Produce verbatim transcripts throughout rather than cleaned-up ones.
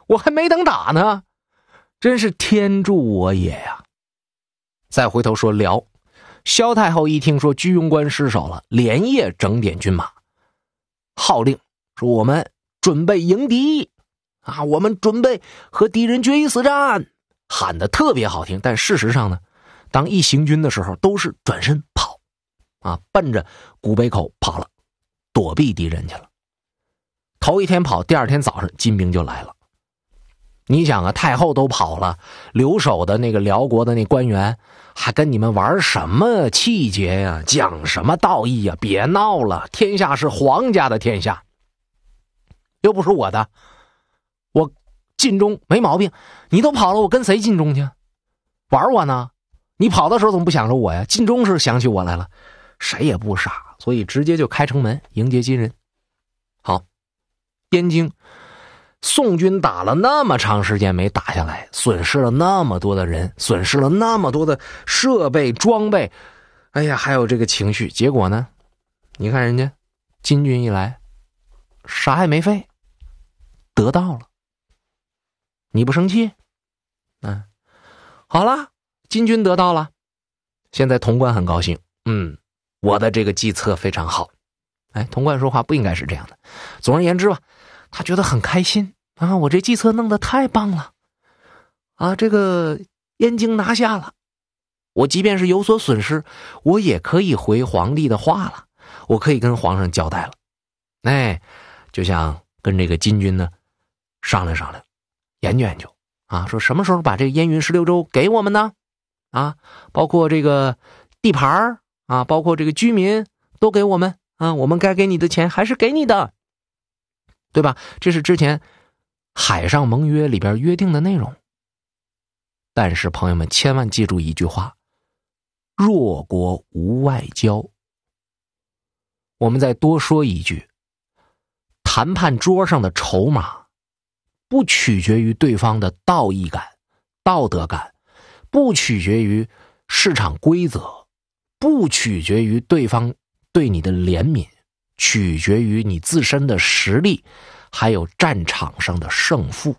我还没等打呢，真是天助我也呀！再回头说辽，萧太后一听说居庸关失守了，连夜整点军马，号令说我们准备迎敌啊，我们准备和敌人决一死战，喊得特别好听。但事实上呢，当一行军的时候，都是转身跑啊，奔着古北口跑了，躲避敌人去了。头一天跑，第二天早上金兵就来了。你想啊，太后都跑了，留守的那个辽国的那官员还跟你们玩什么气节呀，讲什么道义呀？别闹了，天下是皇家的天下，又不是我的，我尽忠没毛病。你都跑了，我跟谁尽忠去？玩我呢？你跑的时候怎么不想着我呀？尽忠时想起我来了，谁也不傻，所以直接就开城门迎接金人。好，燕京宋军打了那么长时间没打下来，损失了那么多的人，损失了那么多的设备装备，哎呀，还有这个情绪，结果呢，你看人家金军一来，啥也没费，得到了。你不生气？嗯，好了，金军得到了，现在潼关很高兴，嗯，我的这个计策非常好。哎，潼关说话不应该是这样的。总而言之吧，他觉得很开心啊，我这计策弄得太棒了啊，这个燕京拿下了，我即便是有所损失，我也可以回皇帝的话了，我可以跟皇上交代了。哎，就像跟这个金军呢商量商量，研究研究啊，说什么时候把这个燕云十六州给我们呢？啊，包括这个地盘啊，包括这个居民都给我们啊，我们该给你的钱还是给你的，对吧？这是之前海上盟约里边约定的内容。但是朋友们千万记住一句话，弱国无外交。我们再多说一句，谈判桌上的筹码不取决于对方的道义感、道德感，不取决于市场规则，不取决于对方对你的怜悯，取决于你自身的实力，还有战场上的胜负。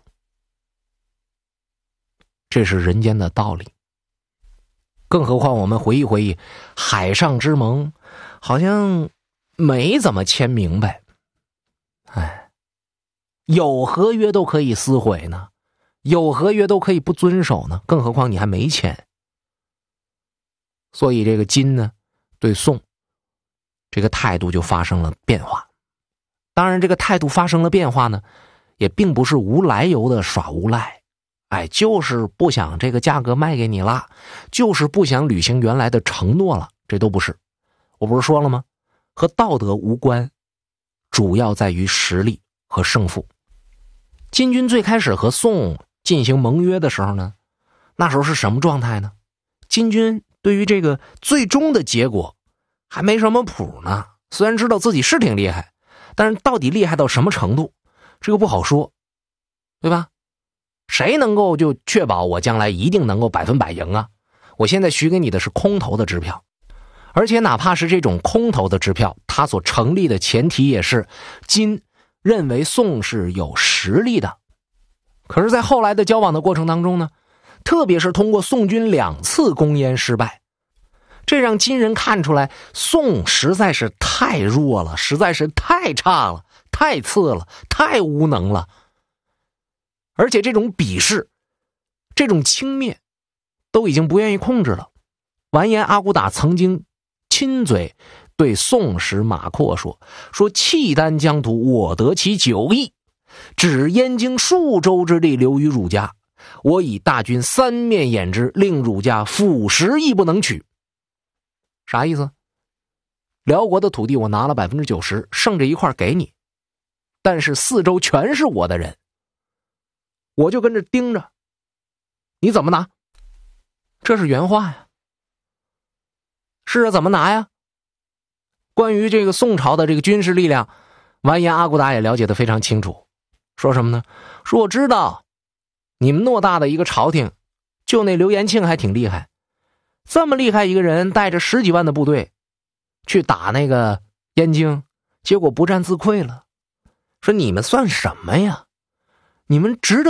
这是人间的道理。更何况我们回忆回忆，海上之盟好像没怎么签明白。哎，有合约都可以撕毁呢，有合约都可以不遵守呢，更何况你还没签。所以这个金呢，对宋这个态度就发生了变化。当然这个态度发生了变化呢，也并不是无来由的耍无赖，哎，就是不想这个价格卖给你了，就是不想履行原来的承诺了，这都不是。我不是说了吗？和道德无关，主要在于实力和胜负。金军最开始和宋进行盟约的时候呢，那时候是什么状态呢？金军对于这个最终的结果还没什么谱呢，虽然知道自己是挺厉害，但是到底厉害到什么程度，这个不好说，对吧？谁能够就确保我将来一定能够百分百赢啊？我现在许给你的是空头的支票，而且哪怕是这种空头的支票，它所成立的前提也是金认为宋是有实力的。可是在后来的交往的过程当中呢，特别是通过宋军两次攻燕失败，这让金人看出来宋实在是太弱了，实在是太差了，太次了，太无能了。而且这种鄙视，这种轻蔑都已经不愿意控制了。完颜阿骨打曾经亲嘴对宋使马扩说说契丹疆土我得其九邑，指燕京数州之地留于汝家，我以大军三面掩之，令汝家俯拾亦不能取。啥意思？辽国的土地我拿了 百分之九十， 剩这一块给你，但是四周全是我的人，我就跟着盯着你怎么拿。这是原话呀。是啊，怎么拿呀？关于这个宋朝的这个军事力量，完颜阿骨打也了解得非常清楚。说什么呢？说我知道你们偌大的一个朝廷，就那刘延庆还挺厉害，这么厉害一个人带着十几万的部队去打那个燕京，结果不战自溃了。说你们算什么呀？你们值得